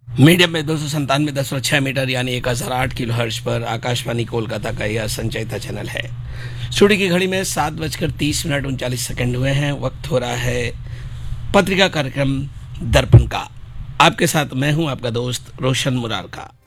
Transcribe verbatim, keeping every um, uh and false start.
Medium में दो सौ संतानवे दशमलव छह मीटर यानी एक हजार आठ किलो हर्ष पर आकाशवाणी कोलकाता का यह संचयिता चैनल है। स्टूडियो की घड़ी में सात बजकर तीस मिनट उनचालीस सेकंड हुए हैं। वक्त हो रहा है पत्रिका कार्यक्रम दर्पण का। आपके साथ मैं हूं आपका दोस्त रोशन मुरार का।